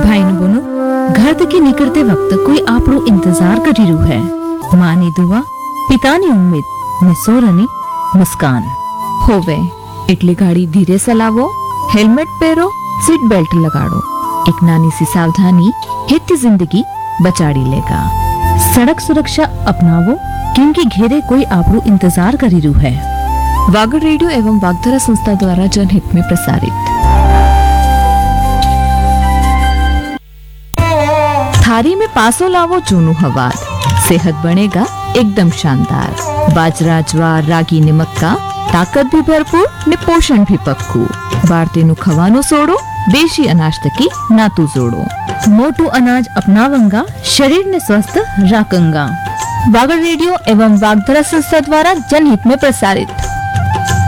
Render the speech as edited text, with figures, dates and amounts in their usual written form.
भाई बोनो घर थकी निकलते वक्त कोई आपरो इंतजार करी रू है। माँ ની દુઆ, પિતાની ઉમ્મીદ ને સોરની મુસ્કાન હોવે એટલે ગાડી ધીરે ચલાવો, हेलमेट पहरो, सीट बेल्ट लगाड़ो। एक नानी सी सावधानी हित जिंदगी बचाड़ी लेगा। सड़क सुरक्षा अपनावो क्योंकि घेरे कोई आपरू इंतजार करी रू है। वागड़ रेडियो एवं वागधरा संस्था द्वारा जनहित में प्रसारित। थारी में पासो लावो जूनू हवार, सेहत बनेगा एकदम शानदार। बाजरा, ज्वार, रागी ने मक्का, ताकत भी भरपूर ने पोषण भी पक्कू। बारतेनु खवानो सोड़ो, देशी अनाज तकी नातू जोड़ो। मोटू अनाज अपनावंगा, शरीर ने स्वस्थ राखंगा। वागड़ रेडियो एवं वागधरा संस्था द्वारा जनहित में प्रसारित।